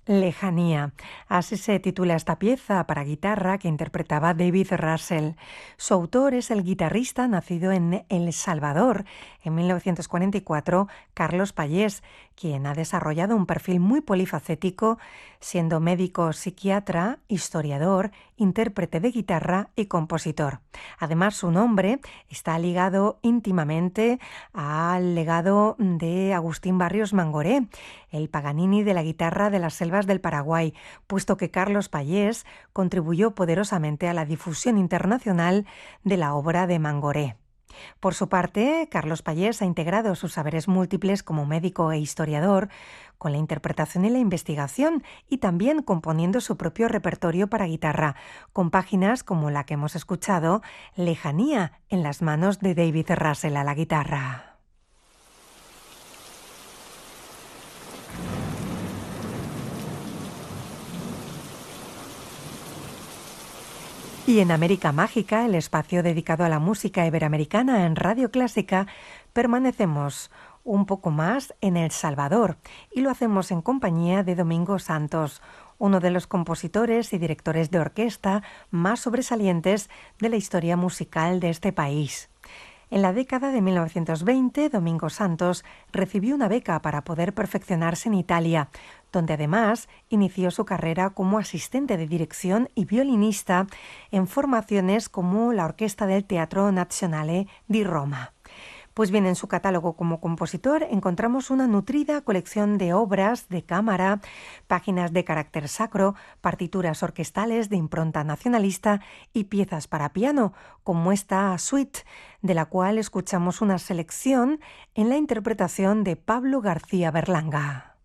Lejanía. Así se titula esta pieza para guitarra que interpretaba David Russell. Su autor es el guitarrista nacido en El Salvador en 1944, Carlos Payés, quien ha desarrollado un perfil muy polifacético, siendo médico, psiquiatra, historiador, intérprete de guitarra y compositor. Además, su nombre está ligado íntimamente al legado de Agustín Barrios Mangoré, el Paganini de la guitarra de las selvas del Paraguay, puesto que Carlos Payés contribuyó poderosamente a la difusión internacional de la obra de Mangoré. Por su parte, Carlos Payés ha integrado sus saberes múltiples como médico e historiador con la interpretación y la investigación, y también componiendo su propio repertorio para guitarra, con páginas como la que hemos escuchado, Lejanía, en las manos de David Russell a la guitarra. Y en América Mágica, el espacio dedicado a la música iberoamericana en Radio Clásica, permanecemos un poco más en El Salvador y lo hacemos en compañía de Domingo Santos, uno de los compositores y directores de orquesta más sobresalientes de la historia musical de este país. En la década de 1920, Domingo Santos recibió una beca para poder perfeccionarse en Italia, donde además inició su carrera como asistente de dirección y violinista en formaciones como la Orquesta del Teatro Nazionale di Roma. Pues bien, en su catálogo como compositor encontramos una nutrida colección de obras de cámara, páginas de carácter sacro, partituras orquestales de impronta nacionalista y piezas para piano, como esta suite, de la cual escuchamos una selección en la interpretación de Pablo García Berlanga.